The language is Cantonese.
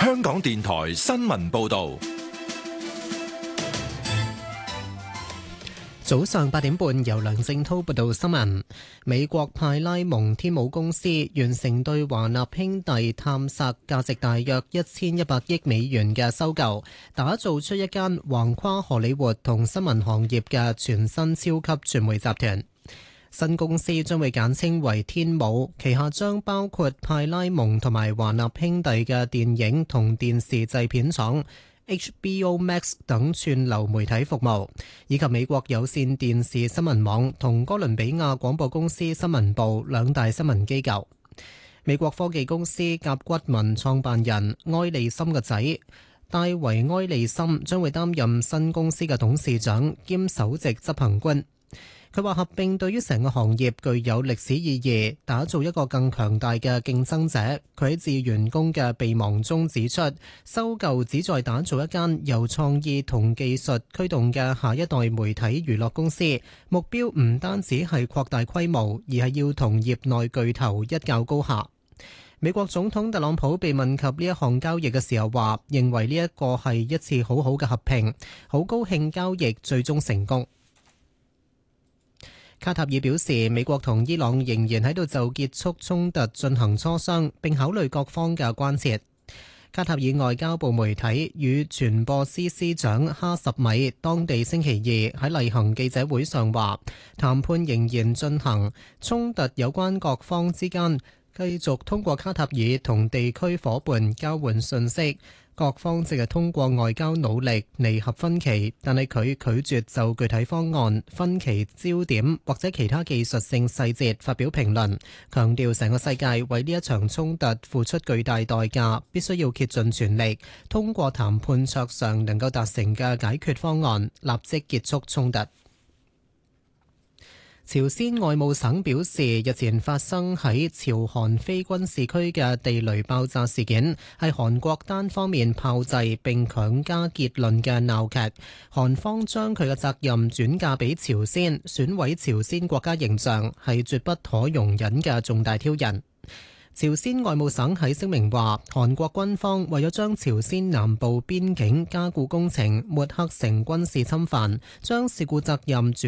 香港電台新聞報道。 早上8點半，由梁正滔報道新聞。美國派拉蒙天母公司完成對華納兄弟探索價值大約1100億美元嘅收購，打造出一間橫跨荷里活同新聞行業嘅全新超級傳媒集團。新公司將會簡稱為天母，旗下將包括派拉蒙同埋華納兄弟嘅電影同電視製片廠、HBO Max 等串流媒體服務，以及美國有線電視新聞網同哥倫比亞廣播公司新聞部兩大新聞機構。美國科技公司甲骨文創辦人埃利森嘅仔戴維埃利森將會擔任新公司嘅董事長兼首席執行官。佢話合併對於成個行業具有歷史意義，打造一個更強大嘅競爭者。佢喺致員工嘅備忘中指出，收購旨在打造一間由創意同技術驅動嘅下一代媒體娛樂公司，目標唔單止係擴大規模，而係要同業內巨頭一較高下。美國總統特朗普被問及呢一項交易嘅時候話，認為呢一個係一次好好嘅合併，好高興交易最終成功。卡塔爾表示，美國同伊朗仍然喺度就結束衝突進行磋商，並考慮各方嘅關切。卡塔爾外交部媒體與傳播司司長哈什米當地星期二喺例行記者會上話，談判仍然進行，衝突有關各方之間繼續通過卡塔爾同地區夥伴交換信息。各方正係通過外交努力彌合分歧，但係佢拒絕就具體方案、分歧焦點或者其他技術性細節發表評論，強調成個世界為呢一場衝突付出巨大代價，必須要竭盡全力，通過談判桌上能夠達成嘅解決方案，立即結束衝突。朝鮮外務省表示，日前發生喺朝韓非軍事區嘅地雷爆炸事件係韓國單方面炮製並強加結論嘅鬧劇，韓方將佢嘅責任轉嫁俾朝鮮，損毀朝鮮國家形象，係絕不可容忍嘅重大挑釁。朝鮮外務省喺聲明話，韓國軍方為咗將朝鮮南部邊境加固工程抹黑成軍事侵犯，將事故責任轉